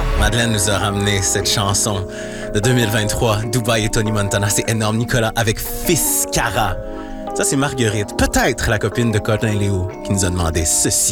Madeleine nous a ramené cette chanson de 2023, Dubaï et Tony Montana. C'est énorme. Nicolas avec Fiscara. Ça, c'est Marguerite, peut-être la copine de Cotin Léo, qui nous a demandé ceci.